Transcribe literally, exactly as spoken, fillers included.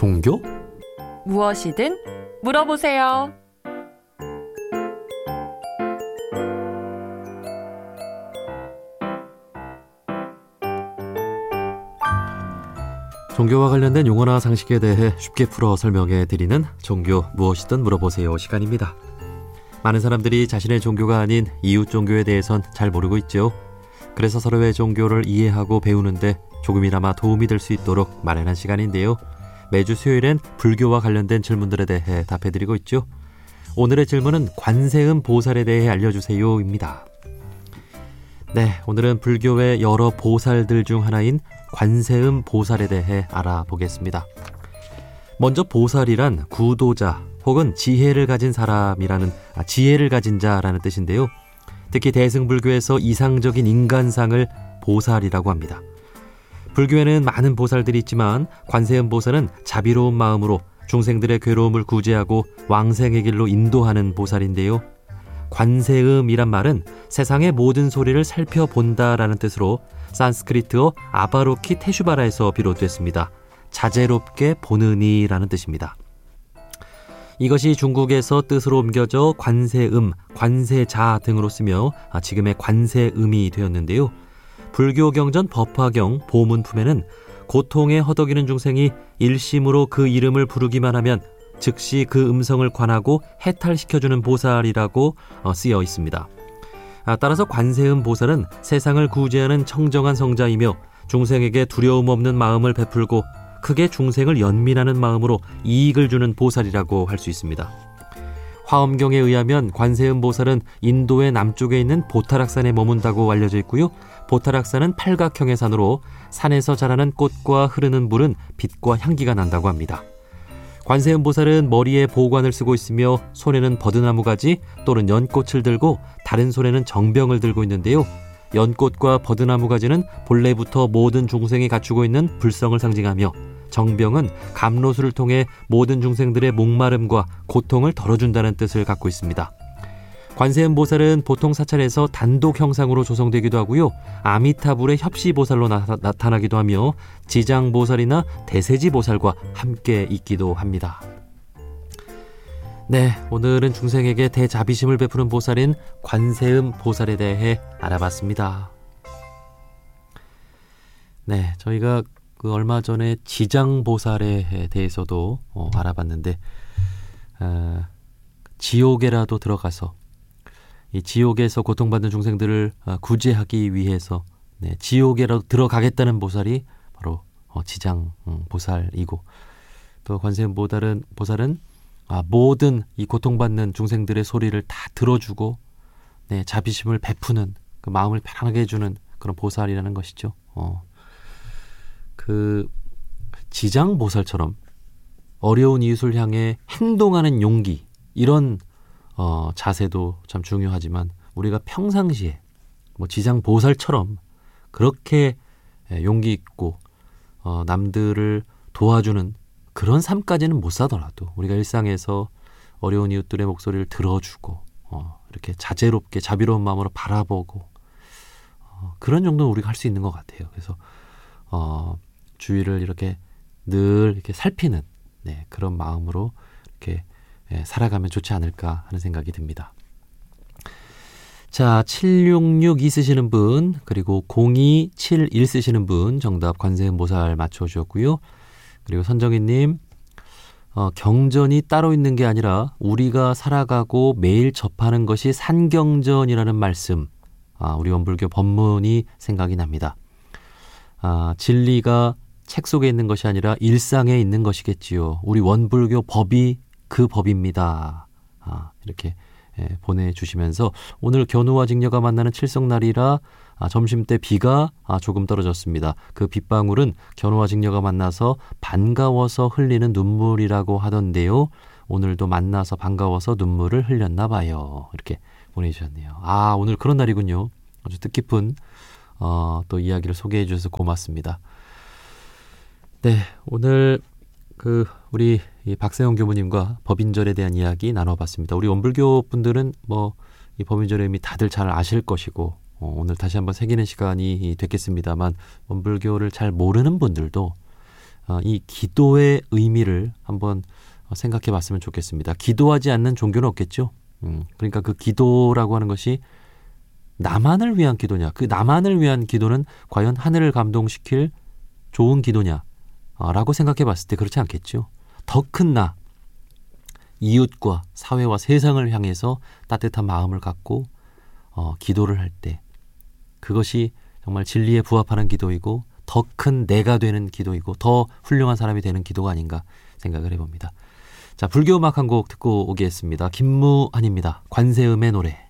종교? 무엇이든 물어보세요. 종교와 관련된 용어나 상식에 대해 쉽게 풀어 설명해 드리는 종교 무엇이든 물어보세요 시간입니다. 많은 사람들이 자신의 종교가 아닌 이웃 종교에 대해선 잘 모르고 있죠. 그래서 서로의 종교를 이해하고 배우는데 조금이나마 도움이 될 수 있도록 마련한 시간인데요. 매주 수요일엔 불교와 관련된 질문들에 대해 답해드리고 있죠. 오늘의 질문은 관세음 보살에 대해 알려주세요입니다. 네, 오늘은 불교의 여러 보살들 중 하나인 관세음 보살에 대해 알아보겠습니다. 먼저 보살이란 구도자 혹은 지혜를 가진 사람이라는 아, 지혜를 가진 자라는 뜻인데요. 특히 대승불교에서 이상적인 인간상을 보살이라고 합니다. 불교에는 많은 보살들이 있지만 관세음 보살은 자비로운 마음으로 중생들의 괴로움을 구제하고 왕생의 길로 인도하는 보살인데요. 관세음이란 말은 세상의 모든 소리를 살펴본다라는 뜻으로 산스크리트어 아바로키 테슈바라에서 비롯됐습니다. 자제롭게 보느니라는 뜻입니다. 이것이 중국에서 뜻으로 옮겨져 관세음, 관세자 등으로 쓰며 지금의 관세음이 되었는데요. 불교 경전 법화경 보문품에는 고통에 허덕이는 중생이 일심으로 그 이름을 부르기만 하면 즉시 그 음성을 관하고 해탈시켜주는 보살이라고 쓰여 있습니다. 따라서 관세음 보살은 세상을 구제하는 청정한 성자이며 중생에게 두려움 없는 마음을 베풀고 크게 중생을 연민하는 마음으로 이익을 주는 보살이라고 할 수 있습니다. 화엄경에 의하면 관세음 보살은 인도의 남쪽에 있는 보타락산에 머문다고 알려져 있고요. 보타락산은 팔각형의 산으로 산에서 자라는 꽃과 흐르는 물은 빛과 향기가 난다고 합니다. 관세음 보살은 머리에 보관을 쓰고 있으며 손에는 버드나무 가지 또는 연꽃을 들고 다른 손에는 정병을 들고 있는데요. 연꽃과 버드나무 가지는 본래부터 모든 중생이 갖추고 있는 불성을 상징하며 정병은 감로수를 통해 모든 중생들의 목마름과 고통을 덜어준다는 뜻을 갖고 있습니다. 관세음 보살은 보통 사찰에서 단독 형상으로 조성되기도 하고요. 아미타불의 협시보살로 나, 나타나기도 하며 지장보살이나 대세지보살과 함께 있기도 합니다. 네, 오늘은 중생에게 대자비심을 베푸는 보살인 관세음 보살에 대해 알아봤습니다. 네, 저희가 그 얼마 전에 지장보살에 대해서도 어, 알아봤는데 어, 지옥에라도 들어가서 이 지옥에서 고통받는 중생들을 어, 구제하기 위해서 네, 지옥에라도 들어가겠다는 보살이 바로 어, 지장 음, 보살이고 또 관세음 보살은, 보살은 아, 모든 이 고통받는 중생들의 소리를 다 들어주고 네, 자비심을 베푸는 그 마음을 편하게 해주는 그런 보살이라는 것이죠. 어. 그 지장보살처럼 어려운 이웃을 향해 행동하는 용기 이런 어, 자세도 참 중요하지만 우리가 평상시에 뭐 지장보살처럼 그렇게 용기 있고 어, 남들을 도와주는 그런 삶까지는 못 사더라도 우리가 일상에서 어려운 이웃들의 목소리를 들어주고 어, 이렇게 자제롭게 자비로운 마음으로 바라보고 어, 그런 정도는 우리가 할 수 있는 것 같아요. 그래서 어, 주위를 이렇게 늘 이렇게 살피는 네, 그런 마음으로 이렇게 예, 살아가면 좋지 않을까 하는 생각이 듭니다. 자, 칠육육이 쓰시는 분 그리고 공이칠일 쓰시는 분 정답 관세음 보살 맞춰주셨고요. 그리고 선정희님 어, 경전이 따로 있는 게 아니라 우리가 살아가고 매일 접하는 것이 산경전이라는 말씀 아, 우리 원불교 법문이 생각이 납니다. 아, 진리가 책 속에 있는 것이 아니라 일상에 있는 것이겠지요. 우리 원불교 법이 그 법입니다. 아, 이렇게 예, 보내주시면서 오늘 견우와 직녀가 만나는 칠성날이라 아, 점심때 비가 아, 조금 떨어졌습니다. 그 빗방울은 견우와 직녀가 만나서 반가워서 흘리는 눈물이라고 하던데요. 오늘도 만나서 반가워서 눈물을 흘렸나 봐요. 이렇게 보내주셨네요. 아, 오늘 그런 날이군요. 아주 뜻깊은 어, 또 이야기를 소개해 주셔서 고맙습니다. 네, 오늘 그 우리 이 박세영 교무님과 법인절에 대한 이야기 나눠봤습니다. 우리 원불교 분들은 뭐 이 법인절의 의미 다들 잘 아실 것이고 어, 오늘 다시 한번 새기는 시간이 됐겠습니다만 원불교를 잘 모르는 분들도 어, 이 기도의 의미를 한번 생각해 봤으면 좋겠습니다. 기도하지 않는 종교는 없겠죠. 음, 그러니까 그 기도라고 하는 것이 나만을 위한 기도냐, 그 나만을 위한 기도는 과연 하늘을 감동시킬 좋은 기도냐 라고 생각해 봤을 때 그렇지 않겠죠. 더 큰 나, 이웃과 사회와 세상을 향해서 따뜻한 마음을 갖고 어, 기도를 할 때 그것이 정말 진리에 부합하는 기도이고 더 큰 내가 되는 기도이고 더 훌륭한 사람이 되는 기도가 아닌가 생각을 해봅니다. 자, 불교 음악 한 곡 듣고 오겠습니다. 김무한입니다. 관세음의 노래.